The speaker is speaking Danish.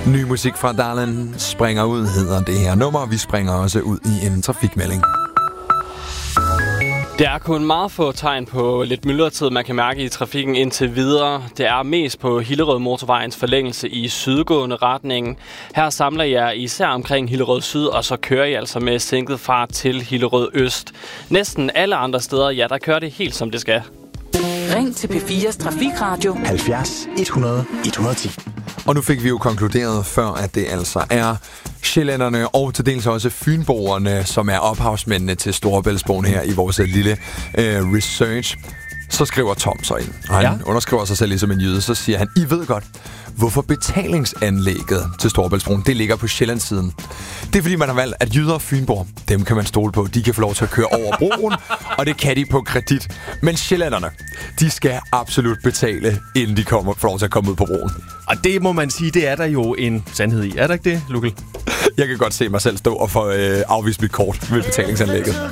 Ny musik fra Darlan springer ud, hedder det her nummer. Vi springer også ud i en trafikmelding. Det er kun meget få tegn på lidt myldretid, man kan mærke i trafikken indtil videre. Det er mest på Hillerød Motorvejens forlængelse i sydgående retning. Her samler jeg især omkring Hillerød Syd, og så kører I altså med sænket fart til Hillerød Øst. Næsten alle andre steder, ja, der kører det helt som det skal. Ring til P4's Trafikradio 70 100 110. Og nu fik vi jo konkluderet før, at det altså er sjællænderne og til dels også fynboerne, som er ophavsmændene til Storebæltsbroen her i vores lille research. Så skriver Tom så ind, og han underskriver sig selv ligesom en jyde, så siger han, I ved godt, hvorfor betalingsanlægget til Storebæltsbroen, det ligger på Sjællandssiden. Det er fordi, man har valgt, at jyder og fynboer, dem kan man stole på. De kan få lov til at køre over broen, og det kan de på kredit. Men sjællænderne, de skal absolut betale, inden de får lov til at komme ud på broen. Og det må man sige, det er der jo en sandhed i. Er der ikke det, Lukel? Jeg kan godt se mig selv stå og få afvist mit kort ved betalingsanlægget.